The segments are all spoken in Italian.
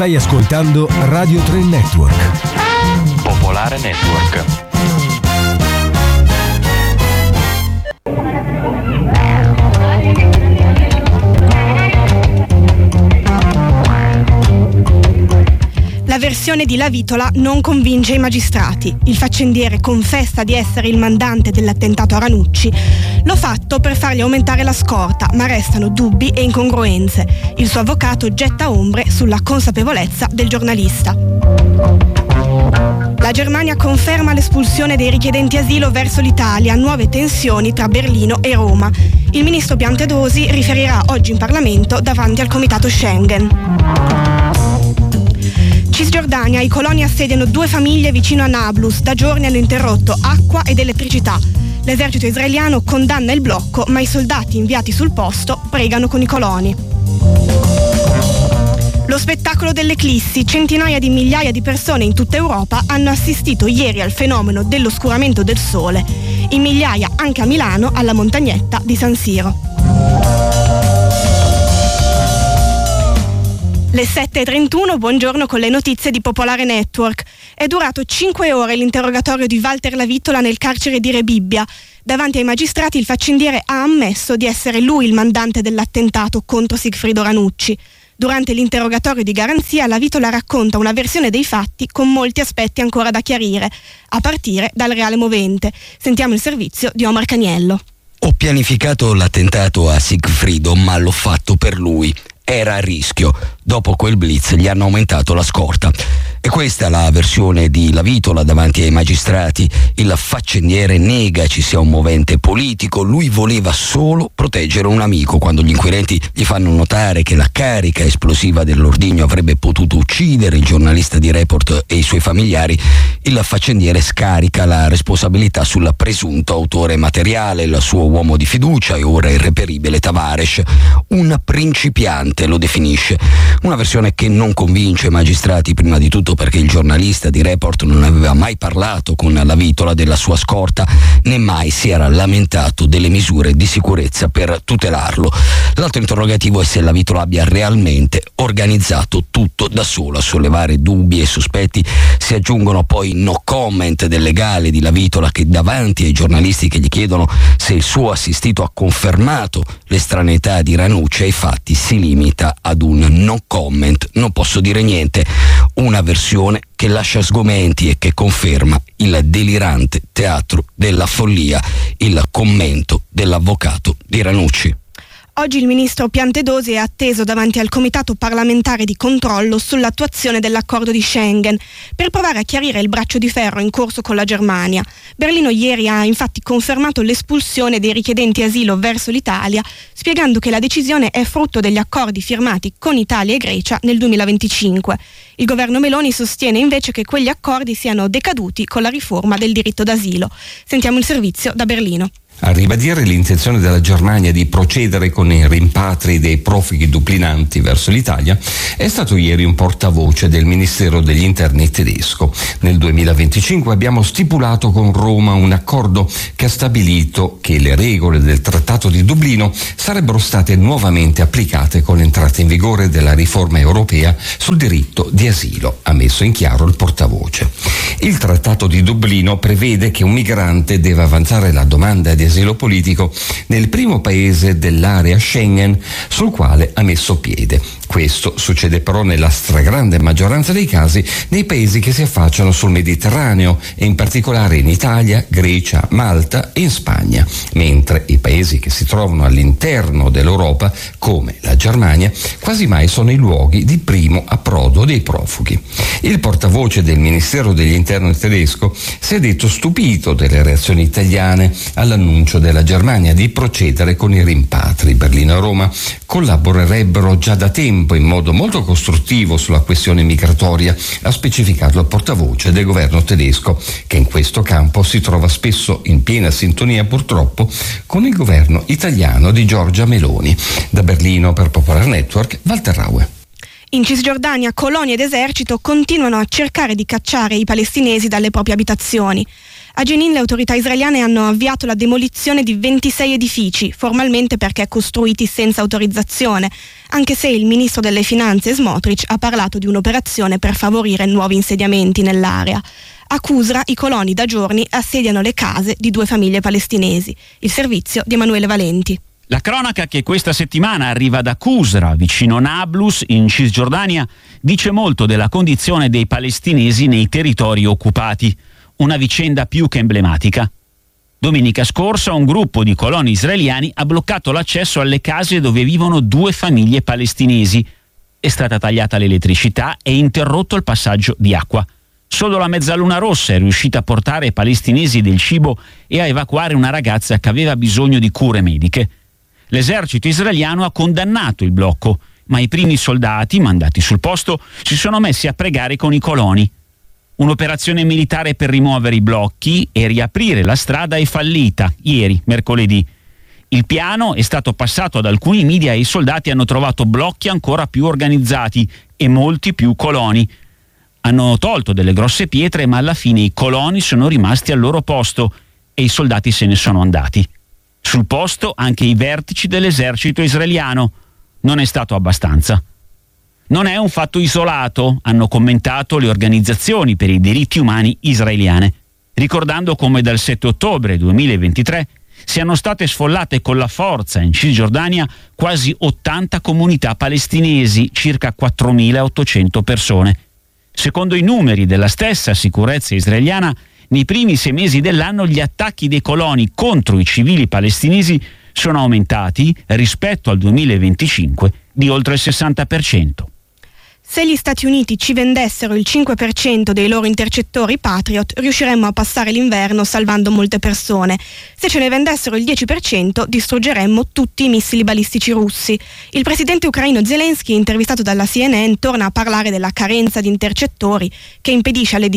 Stai ascoltando Radio 3 Network. Popolare Network. La versione di Lavitola non convince i magistrati. Il faccendiere confessa di essere il mandante dell'attentato a Ranucci. L'ho fatto per fargli aumentare la scorta, ma restano dubbi e incongruenze. Il suo avvocato getta ombre sulla consapevolezza del giornalista. La Germania conferma l'espulsione dei richiedenti asilo verso l'Italia, nuove tensioni tra Berlino e Roma. Il ministro Piantedosi riferirà oggi in Parlamento davanti al Comitato Schengen. Cisgiordania, i coloni assediano 2 famiglie vicino a Nablus. Da giorni hanno interrotto acqua ed elettricità. L'esercito israeliano condanna il blocco, ma i soldati inviati sul posto pregano con i coloni. Lo spettacolo dell'eclissi. Centinaia di migliaia di persone in tutta Europa hanno assistito ieri al fenomeno dell'oscuramento del sole. In migliaia anche a Milano, alla montagnetta di San Siro. Le 7.31, buongiorno con le notizie di Popolare Network. È durato 5 ore l'interrogatorio di Walter Lavitola nel carcere di Rebibbia. Davanti ai magistrati il faccendiere ha ammesso di essere lui il mandante dell'attentato contro Sigfrido Ranucci. Durante l'interrogatorio di garanzia Lavitola racconta una versione dei fatti con molti aspetti ancora da chiarire, a partire dal reale movente. Sentiamo il servizio di Omar Caniello. Ho pianificato l'attentato a Sigfrido, ma l'ho fatto per lui. Era a rischio. Dopo quel blitz gli hanno aumentato la scorta. E questa è la versione di Lavitola davanti ai magistrati. Il faccendiere nega ci sia un movente politico. Lui voleva solo proteggere un amico. Quando gli inquirenti gli fanno notare che la carica esplosiva dell'ordigno avrebbe potuto uccidere il giornalista di Report e i suoi familiari, il faccendiere scarica la responsabilità sul presunto autore materiale, il suo uomo di fiducia e ora irreperibile Tavares. Un principiante lo definisce. Una versione che non convince i magistrati, prima di tutto perché il giornalista di Report non aveva mai parlato con Lavitola della sua scorta, né mai si era lamentato delle misure di sicurezza per tutelarlo. L'altro interrogativo è se Lavitola abbia realmente organizzato tutto da solo. A sollevare dubbi e sospetti si aggiungono poi no comment del legale di Lavitola, che davanti ai giornalisti che gli chiedono se il suo assistito ha confermato l'estraneità di Ranucci ai fatti si limita ad un no comment, non posso dire niente. Una versione che lascia sgomenti e che conferma il delirante teatro della follia, il commento dell'avvocato di Ranucci. Oggi il ministro Piantedosi è atteso davanti al Comitato parlamentare di controllo sull'attuazione dell'accordo di Schengen per provare a chiarire il braccio di ferro in corso con la Germania. Berlino ieri ha infatti confermato l'espulsione dei richiedenti asilo verso l'Italia, spiegando che la decisione è frutto degli accordi firmati con Italia e Grecia nel 2025. Il governo Meloni sostiene invece che quegli accordi siano decaduti con la riforma del diritto d'asilo. Sentiamo il servizio da Berlino. A ribadire l'intenzione della Germania di procedere con i rimpatri dei profughi duplinanti verso l'Italia è stato ieri un portavoce del Ministero degli Interni tedesco. Nel 2025 abbiamo stipulato con Roma un accordo che ha stabilito che le regole del Trattato di Dublino sarebbero state nuovamente applicate con l'entrata in vigore della riforma europea sul diritto di asilo, ha messo in chiaro il portavoce. Il Trattato di Dublino prevede che un migrante deve avanzare la domanda di asilo politico nel primo paese dell'area Schengen sul quale ha messo piede. Questo succede però nella stragrande maggioranza dei casi nei paesi che si affacciano sul Mediterraneo e in particolare in Italia, Grecia, Malta e in Spagna, mentre i paesi che si trovano all'interno dell'Europa, come la Germania, quasi mai sono i luoghi di primo approdo dei profughi. Il portavoce del Ministero degli Interni tedesco si è detto stupito delle reazioni italiane all'annuncio della Germania di procedere con i rimpatri. Berlino e Roma collaborerebbero già da tempo in modo molto costruttivo sulla questione migratoria, ha specificato il portavoce del governo tedesco, che in questo campo si trova spesso in piena sintonia purtroppo con il governo italiano di Giorgia Meloni. Da Berlino per Popolare Network, Walter Raue. In Cisgiordania, coloni ed esercito continuano a cercare di cacciare i palestinesi dalle proprie abitazioni. A Jenin le autorità israeliane hanno avviato la demolizione di 26 edifici, formalmente perché costruiti senza autorizzazione, anche se il ministro delle finanze Smotrich ha parlato di un'operazione per favorire nuovi insediamenti nell'area. A Qusra i coloni da giorni assediano le case di 2 famiglie palestinesi. Il servizio di Emanuele Valenti. La cronaca che questa settimana arriva da Qusra, vicino Nablus, in Cisgiordania, dice molto della condizione dei palestinesi nei territori occupati. Una vicenda più che emblematica. Domenica scorsa un gruppo di coloni israeliani ha bloccato l'accesso alle case dove vivono 2 famiglie palestinesi. È stata tagliata l'elettricità e interrotto il passaggio di acqua. Solo la Mezzaluna Rossa è riuscita a portare ai palestinesi del cibo e a evacuare una ragazza che aveva bisogno di cure mediche. L'esercito israeliano ha condannato il blocco, ma i primi soldati mandati sul posto si sono messi a pregare con i coloni. Un'operazione militare per rimuovere i blocchi e riaprire la strada è fallita ieri, mercoledì. Il piano è stato passato ad alcuni media e i soldati hanno trovato blocchi ancora più organizzati e molti più coloni. Hanno tolto delle grosse pietre, ma alla fine i coloni sono rimasti al loro posto e i soldati se ne sono andati. Sul posto anche i vertici dell'esercito israeliano. Non è stato abbastanza. Non è un fatto isolato, hanno commentato le organizzazioni per i diritti umani israeliane, ricordando come dal 7 ottobre 2023 siano state sfollate con la forza in Cisgiordania quasi 80 comunità palestinesi, circa 4.800 persone. Secondo i numeri della stessa sicurezza israeliana, nei primi 6 mesi dell'anno gli attacchi dei coloni contro i civili palestinesi sono aumentati rispetto al 2025 di oltre il 60%. Se gli Stati Uniti ci vendessero il 5% dei loro intercettori Patriot, riusciremmo a passare l'inverno salvando molte persone. Se ce ne vendessero il 10%, distruggeremmo tutti i missili balistici russi. Il presidente ucraino Zelensky, intervistato dalla CNN, torna a parlare della carenza di intercettori che impedisce alle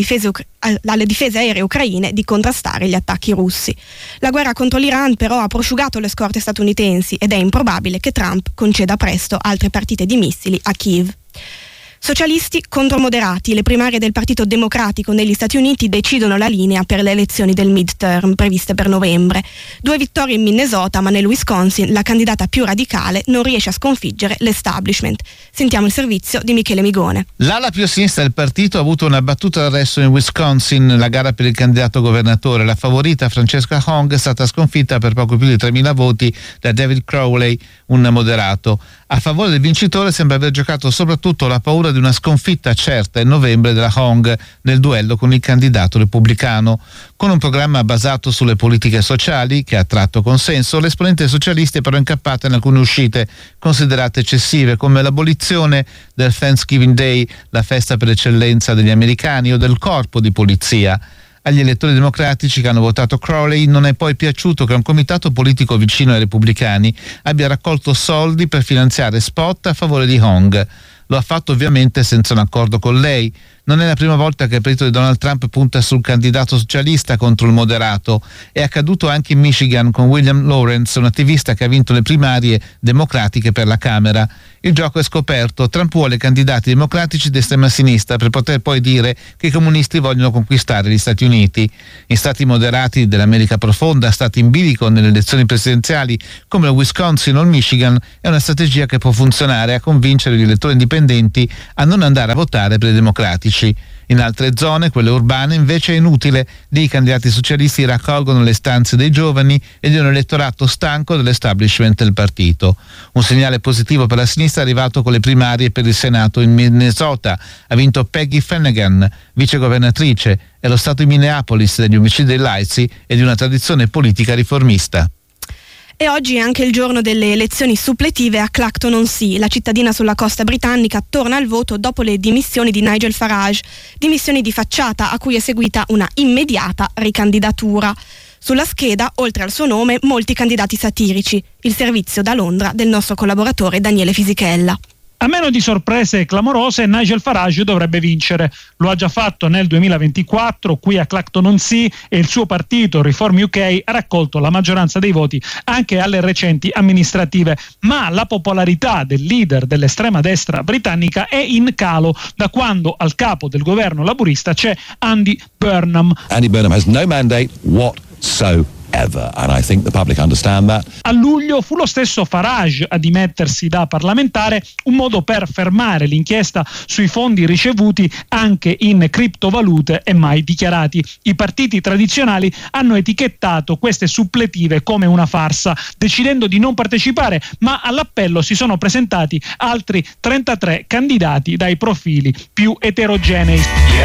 difese aeree ucraine di contrastare gli attacchi russi. La guerra contro l'Iran però ha prosciugato le scorte statunitensi ed è improbabile che Trump conceda presto altre partite di missili a Kiev. Socialisti contro moderati. Le primarie del Partito Democratico negli Stati Uniti decidono la linea per le elezioni del midterm previste per novembre. 2 vittorie in Minnesota, ma nel Wisconsin la candidata più radicale non riesce a sconfiggere l'establishment. Sentiamo il servizio di Michele Migone. L'ala più a sinistra del partito ha avuto una battuta d'arresto in Wisconsin, la gara per il candidato governatore. La favorita Francesca Hong è stata sconfitta per poco più di 3.000 voti da David Crowley, un moderato. A favore del vincitore sembra aver giocato soprattutto la paura di una sconfitta certa in novembre della Hong nel duello con il candidato repubblicano. Con un programma basato sulle politiche sociali che ha attratto consenso, l'esponente socialista è però incappata in alcune uscite considerate eccessive, come l'abolizione del Thanksgiving Day, la festa per eccellenza degli americani, o del corpo di polizia. Agli elettori democratici che hanno votato Crowley non è poi piaciuto che un comitato politico vicino ai repubblicani abbia raccolto soldi per finanziare spot a favore di Hong. Lo ha fatto ovviamente senza un accordo con lei. Non è la prima volta che il partito di Donald Trump punta sul candidato socialista contro il moderato. È accaduto anche in Michigan con William Lawrence, un attivista che ha vinto le primarie democratiche per la Camera. Il gioco è scoperto. Trump vuole candidati democratici d'estrema sinistra per poter poi dire che i comunisti vogliono conquistare gli Stati Uniti. In stati moderati dell'America profonda, stati in bilico nelle elezioni presidenziali come il Wisconsin o il Michigan, è una strategia che può funzionare a convincere gli elettori indipendenti a non andare a votare per i democratici. In altre zone, quelle urbane, invece è inutile. Lì i candidati socialisti raccolgono le istanze dei giovani e di un elettorato stanco dell'establishment del partito. Un segnale positivo per la sinistra è arrivato con le primarie per il Senato in Minnesota. Ha vinto Peggy Flanagan, vicegovernatrice, è lo stato di Minneapolis degli omicidi dei laici e di una tradizione politica riformista. E oggi è anche il giorno delle elezioni suppletive a Clacton-on-Sea. La cittadina sulla costa britannica torna al voto dopo le dimissioni di Nigel Farage, dimissioni di facciata a cui è seguita una immediata ricandidatura. Sulla scheda, oltre al suo nome, molti candidati satirici. Il servizio da Londra del nostro collaboratore Daniele Fisichella. A meno di sorprese clamorose, Nigel Farage dovrebbe vincere. Lo ha già fatto nel 2024 qui a Clacton-on-Sea e il suo partito Reform UK ha raccolto la maggioranza dei voti anche alle recenti amministrative, ma la popolarità del leader dell'estrema destra britannica è in calo da quando al capo del governo laburista c'è Andy Burnham. Andy Burnham has no mandate whatsoever. And I think the public understand that. A luglio fu lo stesso Farage a dimettersi da parlamentare, un modo per fermare l'inchiesta sui fondi ricevuti anche in criptovalute e mai dichiarati. I partiti tradizionali hanno etichettato queste suppletive come una farsa, decidendo di non partecipare, ma all'appello si sono presentati altri 33 candidati dai profili più eterogenei.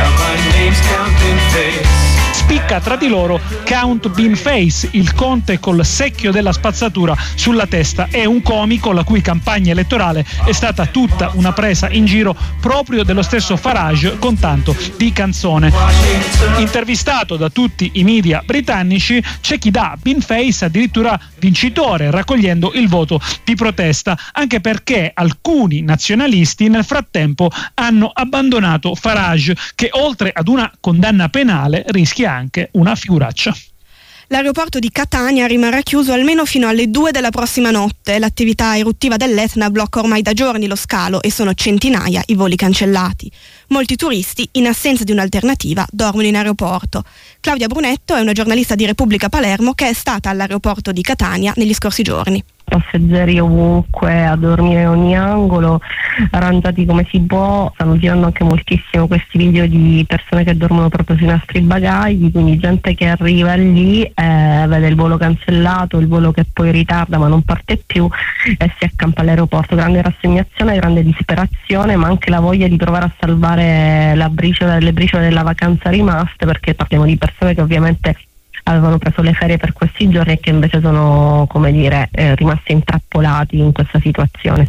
Spicca tra di loro Count Beanface, il conte col secchio della spazzatura sulla testa. È un comico la cui campagna elettorale è stata tutta una presa in giro proprio dello stesso Farage con tanto di canzone. Intervistato da tutti i media britannici, c'è chi dà Beanface addirittura vincitore, raccogliendo il voto di protesta, anche perché alcuni nazionalisti nel frattempo hanno abbandonato Farage, che oltre ad una condanna penale rischia anche una figuraccia. L'aeroporto di Catania rimarrà chiuso almeno fino alle 2 della prossima notte. L'attività eruttiva dell'Etna blocca ormai da giorni lo scalo e sono centinaia i voli cancellati. Molti turisti, in assenza di un'alternativa, dormono in aeroporto. Claudia Brunetto è una giornalista di Repubblica Palermo che è stata all'aeroporto di Catania negli scorsi giorni. Passeggeri ovunque, a dormire in ogni angolo, arrangiati come si può. Stanno girando anche moltissimo questi video di persone che dormono proprio sui nostri bagagli, quindi gente che arriva lì, vede il volo cancellato, il volo che poi ritarda ma non parte più e si accampa all'aeroporto. Grande rassegnazione, grande disperazione, ma anche la voglia di provare a salvare le briciole della vacanza rimaste, perché parliamo di persone che ovviamente avevano preso le ferie per questi giorni e che invece sono, rimasti intrappolati in questa situazione.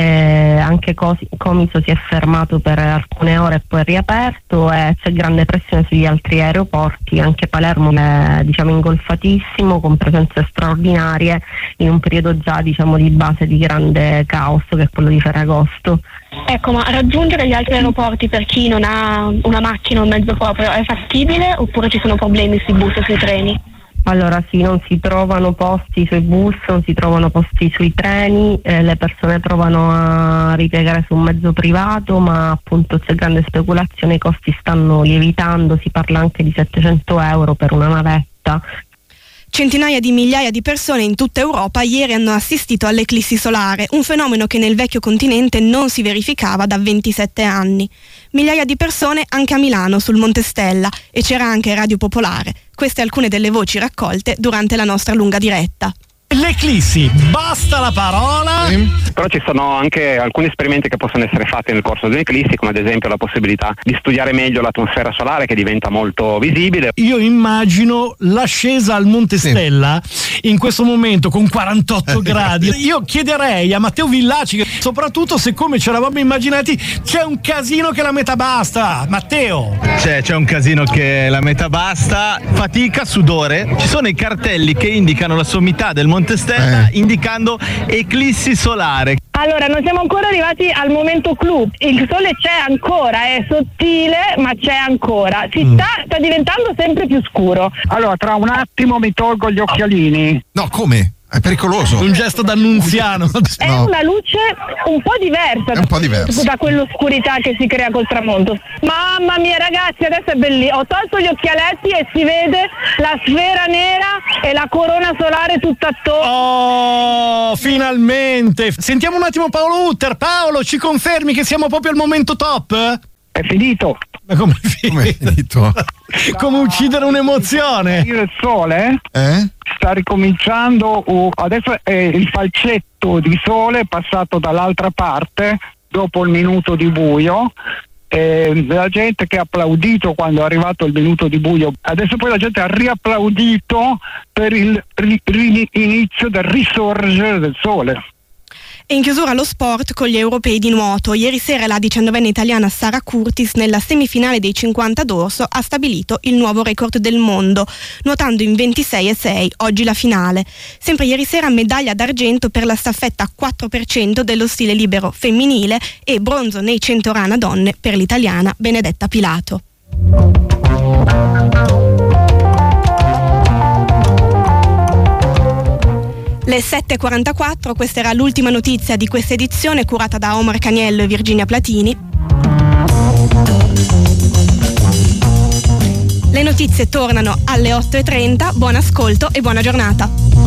Anche Comiso si è fermato per alcune ore e poi è riaperto, e c'è grande pressione sugli altri aeroporti. Anche Palermo è ingolfatissimo, con presenze straordinarie in un periodo già di base di grande caos, che è quello di Ferragosto. Ecco, ma raggiungere gli altri aeroporti per chi non ha una macchina o un mezzo proprio è fattibile, oppure ci sono problemi sui bus e sui treni? Allora sì, non si trovano posti sui bus, non si trovano posti sui treni, le persone provano a ripiegare su un mezzo privato, ma appunto c'è grande speculazione, i costi stanno lievitando, si parla anche di 700 euro per una navetta. Centinaia di migliaia di persone in tutta Europa ieri hanno assistito all'eclissi solare, un fenomeno che nel vecchio continente non si verificava da 27 anni. Migliaia di persone anche a Milano, sul Monte Stella, e c'era anche Radio Popolare. Queste alcune delle voci raccolte durante la nostra lunga diretta. L'eclissi, basta la parola. Però ci sono anche alcuni esperimenti che possono essere fatti nel corso dell'eclissi, come ad esempio la possibilità di studiare meglio l'atmosfera solare, che diventa molto visibile. Io immagino l'ascesa al Monte Stella in questo momento con 48 gradi. Io chiederei a Matteo Villaci, soprattutto se, come ci eravamo immaginati, c'è un casino che la metà basta. Matteo, c'è un casino che la metà basta, fatica, sudore. Ci sono i cartelli che indicano la sommità del Monte Stella, indicando eclissi solare. Allora, non siamo ancora arrivati al momento clou. Il sole c'è ancora, è sottile, ma c'è ancora. Sta diventando sempre più scuro. Allora, tra un attimo mi tolgo gli occhialini. No, come? È pericoloso. Un gesto d'annunziano. È una luce un po' diversa, da quell'oscurità che si crea col tramonto. Mamma mia ragazzi, adesso è bellissimo. Ho tolto gli occhialetti e si vede la sfera nera e la corona solare tutta attorno. Oh, finalmente. Sentiamo un attimo Paolo Utter. Paolo, ci confermi che siamo proprio al momento top? È finito. Ma come è finito? Come uccidere un'emozione? Il sole sta ricominciando, adesso è il falcetto di sole passato dall'altra parte dopo il minuto di buio. La gente che ha applaudito quando è arrivato il minuto di buio, adesso poi la gente ha riapplaudito per il inizio del risorgere del sole. E in chiusura lo sport con gli europei di nuoto. Ieri sera la 19enne italiana Sara Curtis nella semifinale dei 50 d'orso ha stabilito il nuovo record del mondo, nuotando in 26,6, oggi la finale. Sempre ieri sera medaglia d'argento per la staffetta 4% dello stile libero femminile e bronzo nei 100 rana donne per l'italiana Benedetta Pilato. Le 7.44, questa era l'ultima notizia di questa edizione curata da Omar Caniello e Virginia Platini. Le notizie tornano alle 8.30, buon ascolto e buona giornata.